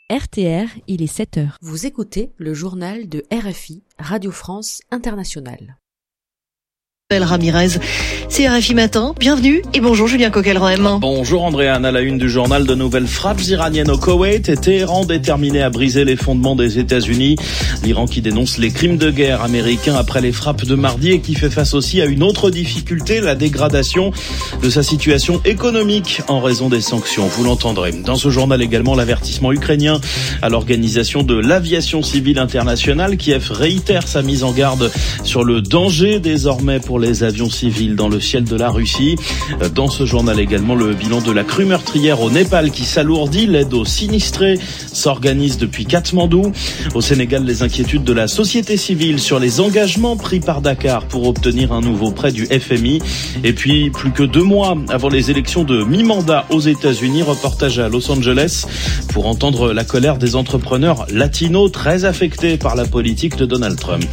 RTR, il est 7h. Vous écoutez le journal de RFI, Radio France Internationale. Ramirez, c'est RFI Matin, bienvenue et bonjour Julien Coquelin. Bonjour Andréane, à la une du journal, de nouvelles frappes iraniennes au Koweït et Téhéran déterminé à briser les fondements des États-Unis. L'Iran qui dénonce les crimes de guerre américains après les frappes de mardi et qui fait face aussi à une autre difficulté, la dégradation de sa situation économique en raison des sanctions. Vous l'entendrez. Dans ce journal également, l'avertissement ukrainien à l'organisation de l'aviation civile internationale. Kiev réitère sa mise en garde sur le danger désormais pour les avions civils dans le ciel de la Russie. Dans ce journal également, le bilan de la crue meurtrière au Népal qui s'alourdit. L'aide aux sinistrés s'organise depuis Katmandou. Au Sénégal, les inquiétudes de la société civile sur les engagements pris par Dakar pour obtenir un nouveau prêt du FMI. Et puis, plus que 2 mois avant les élections de mi-mandat aux États-Unis, reportage à Los Angeles pour entendre la colère des entrepreneurs latinos très affectés par la politique de Donald Trump.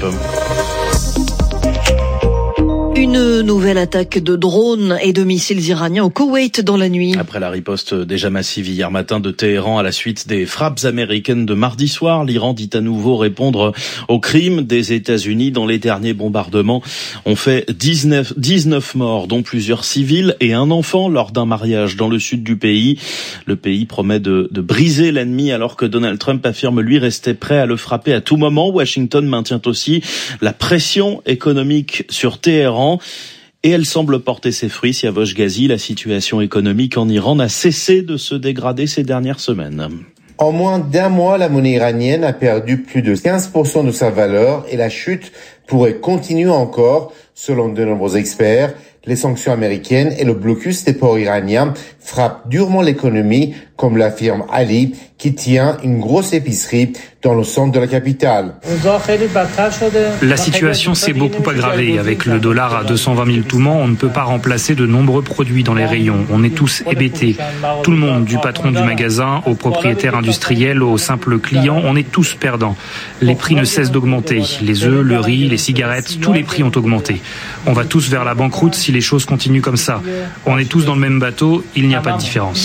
Une nouvelle attaque de drones et de missiles iraniens au Koweït dans la nuit. Après la riposte déjà massive hier matin de Téhéran à la suite des frappes américaines de mardi soir, l'Iran dit à nouveau répondre aux crimes des États-Unis dont les derniers bombardements ont fait 19 morts, dont plusieurs civils et un enfant lors d'un mariage dans le sud du pays. Le pays promet de briser l'ennemi alors que Donald Trump affirme lui rester prêt à le frapper à tout moment. Washington maintient aussi la pression économique sur Téhéran. Et elle semble porter ses fruits. Siavosh Ghazi, la situation économique en Iran n'a cessé de se dégrader ces dernières semaines. En moins d'1 mois, la monnaie iranienne a perdu plus de 15% de sa valeur et la chute pourrait continuer encore, selon de nombreux experts. Les sanctions américaines et le blocus des ports iraniens frappent durement l'économie, comme l'affirme Ali, qui tient une grosse épicerie dans le centre de la capitale. La situation s'est beaucoup aggravée. Avec le dollar à 220 000 toumans, on ne peut pas remplacer de nombreux produits dans les rayons. On est tous hébétés. Tout le monde, du patron du magasin au propriétaire industriel, au simple client, on est tous perdants. Les prix ne cessent d'augmenter. Les œufs, le riz, les cigarettes, tous les prix ont augmenté. On va tous vers la banqueroute si les choses continuent comme ça. On est tous dans le même bateau, il n'y a pas de différence.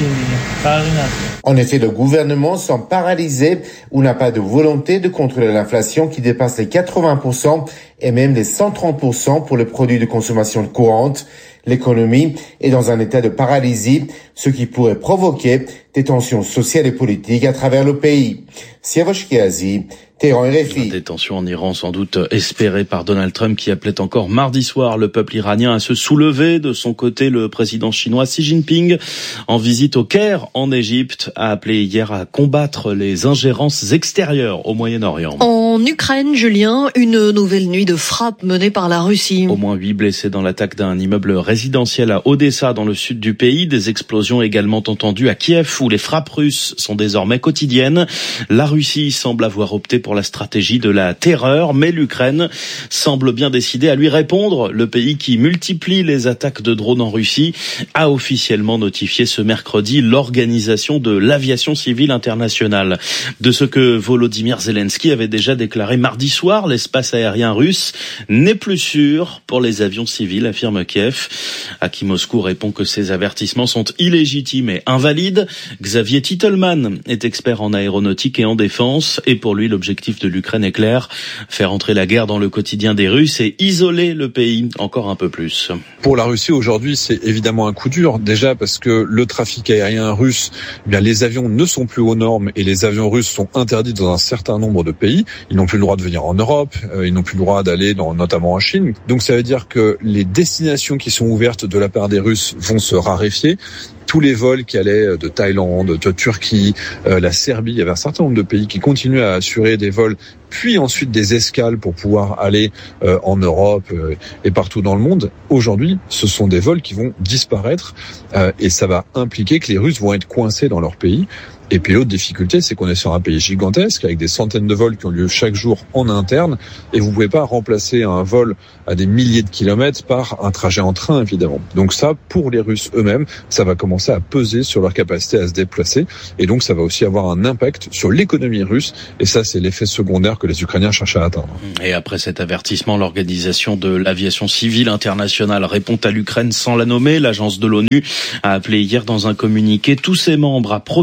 En effet, le gouvernement semble paralysé ou n'a pas de volonté de contrôler l'inflation qui dépasse les 80% et même les 130% pour les produits de consommation courante. L'économie est dans un état de paralysie, ce qui pourrait provoquer des tensions sociales et politiques à travers le pays. Siavosh Ghazi, Téhéran, RFI. Des tensions en Iran sans doute espérées par Donald Trump qui appelait encore mardi soir le peuple iranien à se soulever. De son côté, le président chinois Xi Jinping, en visite au Caire en Égypte, a appelé hier à combattre les ingérences extérieures au Moyen-Orient. En Ukraine, Julien, une nouvelle nuit de frappe menée par la Russie. Au moins 8 blessés dans l'attaque d'un immeuble résidentiel à Odessa dans le sud du pays. Des explosions également entendues à Kiev où les frappes russes sont désormais quotidiennes. La Russie semble avoir opté pour la stratégie de la terreur, mais l'Ukraine semble bien décidée à lui répondre. Le pays qui multiplie les attaques de drones en Russie a officiellement notifié ce mercredi l'organisation de l'aviation civile internationale. De ce que Volodymyr Zelensky avait déjà déclaré mardi soir, l'espace aérien russe n'est plus sûr pour les avions civils, affirme Kiev. À qui Moscou répond que ces avertissements sont illégitimes et invalides. Xavier Titelman est expert en aéronautique et en défense et pour lui l'objectif de l'Ukraine est clair, faire entrer la guerre dans le quotidien des Russes et isoler le pays encore un peu plus. Pour la Russie aujourd'hui, c'est évidemment un coup dur, déjà parce que le trafic aérien russe, eh bien les avions ne sont plus aux normes et les avions russes sont interdits dans un certain nombre de pays. Ils n'ont plus le droit de venir en Europe, ils n'ont plus le droit d'aller notamment en Chine. Donc ça veut dire que les destinations qui sont ouvertes de la part des Russes vont se raréfier. Tous les vols qui allaient de Thaïlande, de Turquie, la Serbie, il y avait un certain nombre de pays qui continuaient à assurer des vols, puis ensuite des escales pour pouvoir aller en Europe et partout dans le monde. Aujourd'hui, ce sont des vols qui vont disparaître et ça va impliquer que les Russes vont être coincés dans leur pays. Et puis l'autre difficulté, c'est qu'on est sur un pays gigantesque avec des centaines de vols qui ont lieu chaque jour en interne et vous pouvez pas remplacer un vol à des milliers de kilomètres par un trajet en train, évidemment. Donc ça, pour les Russes eux-mêmes, ça va commencer à peser sur leur capacité à se déplacer et donc ça va aussi avoir un impact sur l'économie russe et ça, c'est l'effet secondaire que les Ukrainiens cherchent à atteindre. Et après cet avertissement, l'organisation de l'aviation civile internationale répond à l'Ukraine sans la nommer. L'agence de l'ONU a appelé hier dans un communiqué tous ses membres à protéger les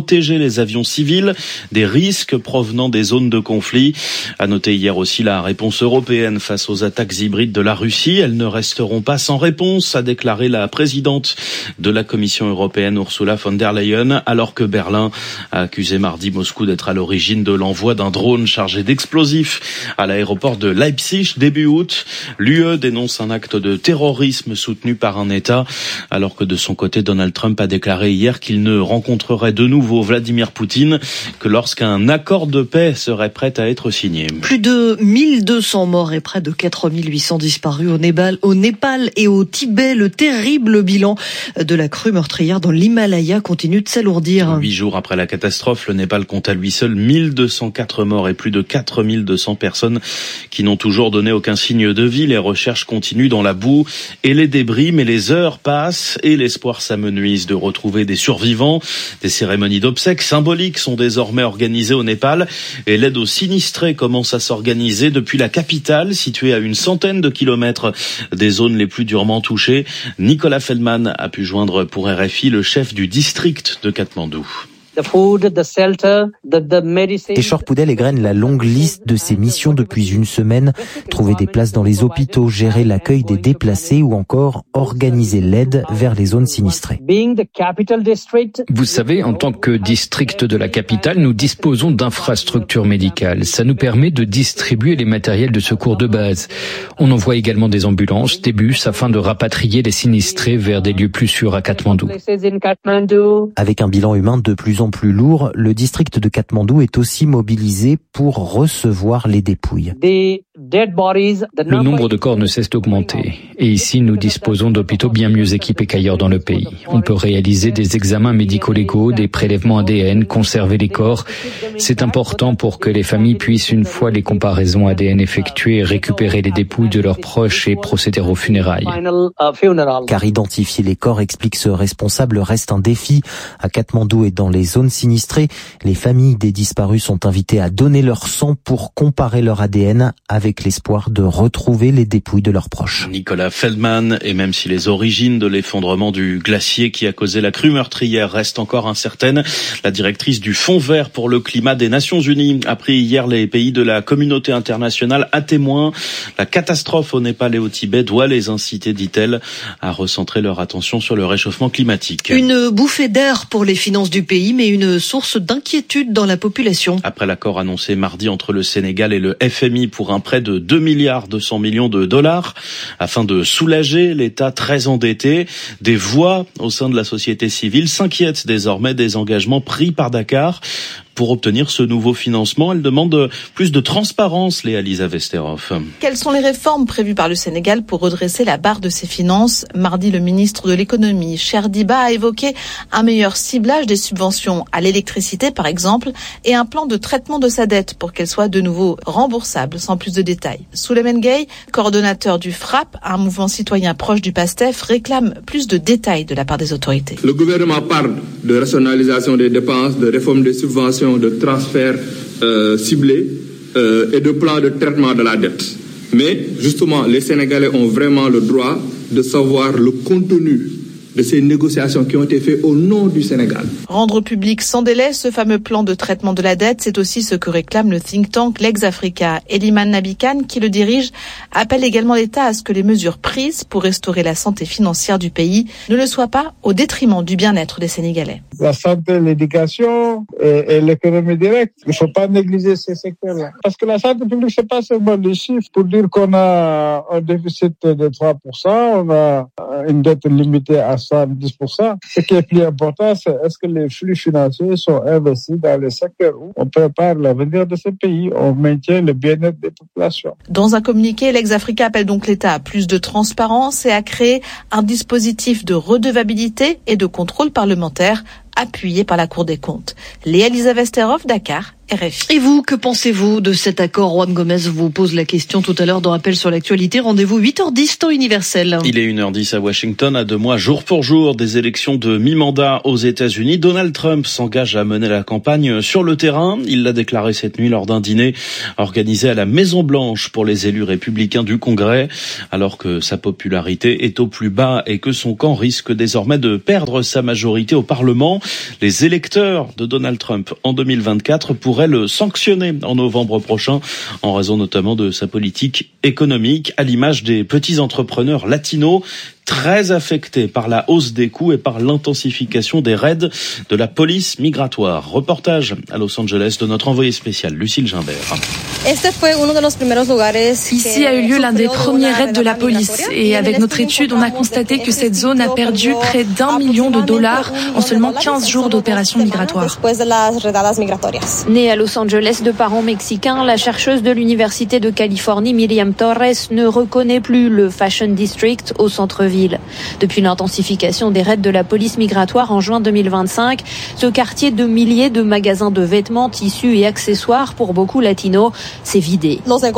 les avions civils des risques provenant des zones de conflit. À noter hier aussi la réponse européenne face aux attaques hybrides de la Russie. Elles ne resteront pas sans réponse, a déclaré la présidente de la Commission européenne Ursula von der Leyen, alors que Berlin a accusé mardi Moscou d'être à l'origine de l'envoi d'un drone chargé d'explosifs à l'aéroport de Leipzig début août. L'UE dénonce un acte de terrorisme soutenu par un État, alors que de son côté Donald Trump a déclaré hier qu'il ne rencontrerait de nouveau Vladimir Poutine que lorsqu'un accord de paix serait prêt à être signé. Plus de 1200 morts et près de 4800 disparus au Népal et au Tibet. Le terrible bilan de la crue meurtrière dans l'Himalaya continue de s'alourdir. 8 jours après la catastrophe, le Népal compte à lui seul 1204 morts et plus de 4200 personnes qui n'ont toujours donné aucun signe de vie. Les recherches continuent dans la boue et les débris, mais les heures passent et l'espoir s'amenuise de retrouver des survivants. Des cérémonies d'obsèques symboliques sont désormais organisées au Népal et l'aide aux sinistrés commence à s'organiser depuis la capitale, située à une centaine de kilomètres des zones les plus durement touchées. Nicolas Feldman a pu joindre pour RFI le chef du district de Katmandou. Eshor Poudel égrène la longue liste de ses missions depuis une semaine. Trouver des places dans les hôpitaux, gérer l'accueil des déplacés ou encore organiser l'aide vers les zones sinistrées. Vous savez, en tant que district de la capitale, nous disposons d'infrastructures médicales. Ça nous permet de distribuer les matériels de secours de base. On envoie également des ambulances, des bus afin de rapatrier les sinistrés vers des lieux plus sûrs à Katmandou. Avec un bilan humain de plus en plus lourd, le district de Katmandou est aussi mobilisé pour recevoir les dépouilles. Le nombre de corps ne cesse d'augmenter. Et ici, nous disposons d'hôpitaux bien mieux équipés qu'ailleurs dans le pays. On peut réaliser des examens médico-légaux, des prélèvements ADN, conserver les corps. C'est important pour que les familles puissent, une fois les comparaisons ADN effectuées, récupérer les dépouilles de leurs proches et procéder aux funérailles. Car identifier les corps, explique ce responsable, reste un défi. À Katmandou et dans les zones sinistrées, les familles des disparus sont invitées à donner leur sang pour comparer leur ADN avec l'espoir de retrouver les dépouilles de leurs proches. Nicolas Feldman, et même si les origines de l'effondrement du glacier qui a causé la crue meurtrière restent encore incertaines, la directrice du Fonds vert pour le climat des Nations Unies a pris hier les pays de la communauté internationale à témoin. La catastrophe au Népal et au Tibet doit les inciter, dit-elle, à recentrer leur attention sur le réchauffement climatique. Une bouffée d'air pour les finances du pays, mais une source d'inquiétude dans la population. Après l'accord annoncé mardi entre le Sénégal et le FMI pour un prêt de 2,2 milliards de dollars afin de soulager l'État très endetté, des voix au sein de la société civile s'inquiètent désormais des engagements pris par Dakar. Pour obtenir ce nouveau financement, elle demande plus de transparence, Léa Lisa Vesterhoff. Quelles sont les réformes prévues par le Sénégal pour redresser la barre de ses finances ? Mardi, le ministre de l'économie, Cheikh Diba, a évoqué un meilleur ciblage des subventions à l'électricité, par exemple, et un plan de traitement de sa dette pour qu'elle soit de nouveau remboursable, sans plus de détails. Souleymane Gueye, coordonnateur du FRAPP, un mouvement citoyen proche du PASTEF, réclame plus de détails de la part des autorités. Le gouvernement parle de rationalisation des dépenses, de réforme des subventions, de transferts ciblés et de plans de traitement de la dette. Mais justement, les Sénégalais ont vraiment le droit de savoir le contenu de ces négociations qui ont été faites au nom du Sénégal. Rendre public sans délai ce fameux plan de traitement de la dette, c'est aussi ce que réclame le think tank Legs Africa. Eliman Nabikan, qui le dirige, appelle également l'État à ce que les mesures prises pour restaurer la santé financière du pays ne le soient pas au détriment du bien-être des Sénégalais. La santé, l'éducation et l'économie directe, il ne faut pas négliger ces secteurs-là. Parce que la santé publique, c'est pas seulement les chiffres. Pour dire qu'on a un déficit de 3%, on a une dette limitée à 110%. Ce qui est plus important, c'est est-ce que les flux financiers sont investis dans les secteurs où on prépare l'avenir de ce pays, on maintient le bien-être des populations. Dans un communiqué, Legs Africa appelle donc l'État à plus de transparence et à créer un dispositif de redevabilité et de contrôle parlementaire appuyé par la Cour des comptes. Léa Lisa Vesterhoff, Dakar, RFI. Et vous, que pensez-vous de cet accord? Juan Gomez vous pose la question tout à l'heure dans Appel sur l'actualité. Rendez-vous 8h10 temps universel. Il est 1h10 à Washington, à 2 mois jour pour jour des élections de mi-mandat aux États-Unis. Donald Trump s'engage à mener la campagne sur le terrain. Il l'a déclaré cette nuit lors d'un dîner organisé à la Maison-Blanche pour les élus républicains du Congrès, alors que sa popularité est au plus bas et que son camp risque désormais de perdre sa majorité au Parlement. Les électeurs de Donald Trump en 2024 pourraient le sanctionner en novembre prochain en raison notamment de sa politique économique, à l'image des petits entrepreneurs latinos très affectés par la hausse des coûts et par l'intensification des raids de la police migratoire. Reportage à Los Angeles de notre envoyé spécial Lucille Gimbert. Ici a eu lieu l'un des premiers raids de la police et avec notre étude, on a constaté que cette zone a perdu près d'$1 million en seulement 15 jours d'opérations migratoires. Née à Los Angeles de parents mexicains, la chercheuse de l'Université de Californie, Miriam Torres, ne reconnaît plus le Fashion District au centre-ville. Depuis l'intensification des raids de la police migratoire en juin 2025, ce quartier de milliers de magasins de vêtements, tissus et accessoires pour beaucoup latinos s'est vidé.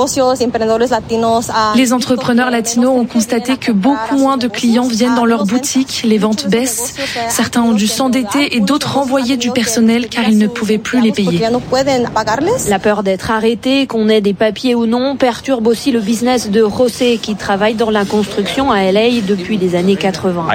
Les entrepreneurs latinos ont constaté que beaucoup moins de clients viennent dans leurs boutiques, les ventes baissent, certains ont dû s'endetter et d'autres renvoyer du personnel car ils ne pouvaient plus les payer. La peur d'être arrêté, qu'on ait des papiers ou non, perturbe aussi le business de José qui travaille dans la construction à LA depuis les années 80.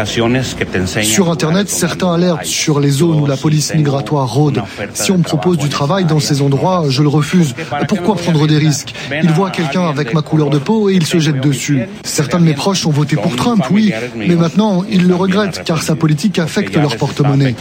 Sur Internet, certains alertent sur les zones où la police migratoire rôde. Si on me propose du travail dans ces endroits, je le refuse. Pourquoi prendre des risques? Ils voient quelqu'un avec ma couleur de peau et ils se jettent dessus. Certains de mes proches ont voté pour Trump, oui, mais maintenant ils le regrettent car sa politique affecte leur porte-monnaie.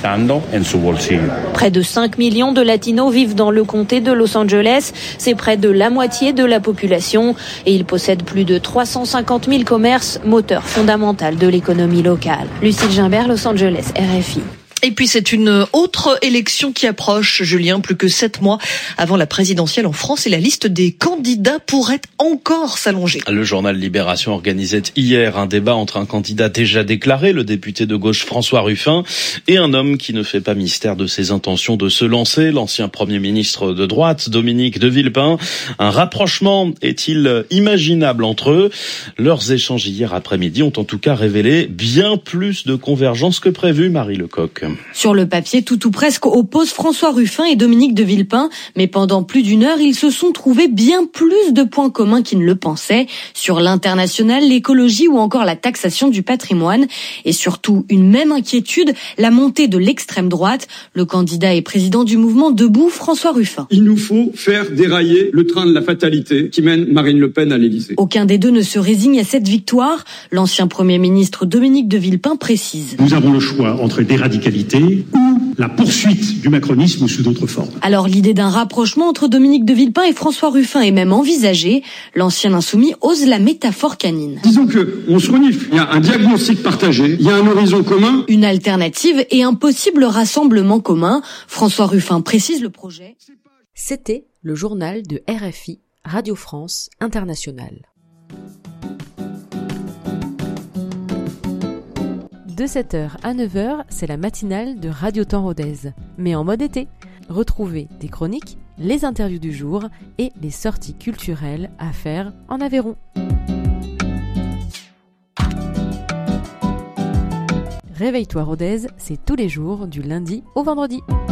Près de 5 millions de latinos vivent dans le comté de Los Angeles. C'est près de la moitié de la population et ils possèdent plus de 350 000 commerces, moteur fondamental de l'économie locale. Lucille Gimbert, Los Angeles, RFI. Et puis c'est une autre élection qui approche, Julien, plus que 7 mois avant la présidentielle en France et la liste des candidats pourrait encore s'allonger. Le journal Libération organisait hier un débat entre un candidat déjà déclaré, le député de gauche François Ruffin, et un homme qui ne fait pas mystère de ses intentions de se lancer, l'ancien Premier ministre de droite, Dominique de Villepin. Un rapprochement est-il imaginable entre eux? Leurs échanges hier après-midi ont en tout cas révélé bien plus de convergence que prévu, Marie Lecoq. Sur le papier, tout ou presque oppose François Ruffin et Dominique de Villepin, mais pendant plus d'une heure, ils se sont trouvés bien plus de points communs qu'ils ne le pensaient, sur l'international, l'écologie ou encore la taxation du patrimoine, et surtout une même inquiétude, la montée de l'extrême droite. Le candidat et président du mouvement Debout, François Ruffin. Il nous faut faire dérailler le train de la fatalité qui mène Marine Le Pen à l'Élysée. Aucun des deux ne se résigne à cette victoire. L'ancien Premier ministre Dominique de Villepin précise. Nous avons le choix entre déradicalité ou la poursuite du macronisme sous d'autres formes. Alors l'idée d'un rapprochement entre Dominique de Villepin et François Ruffin est même envisagée. L'ancien insoumis ose la métaphore canine. Disons que on se renifle, il y a un diagnostic partagé, il y a un horizon commun. Une alternative et un possible rassemblement commun. François Ruffin précise le projet. C'était le journal de RFI, Radio France Internationale. De 7h à 9h, c'est la matinale de Radio Temps Rodez, mais en mode été. Retrouvez des chroniques, les interviews du jour et les sorties culturelles à faire en Aveyron. Réveille-toi Rodez, c'est tous les jours du lundi au vendredi.